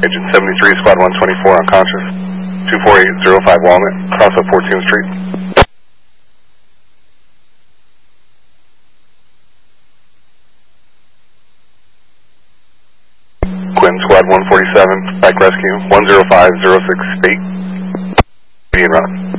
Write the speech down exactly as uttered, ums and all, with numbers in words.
Agent seventy-three, Squad one twenty-four, unconscious. two four eight zero five Walnut, cross up fourteenth Street. Quinn, Squad one forty-seven, bike rescue, one zero five zero six eight, median route.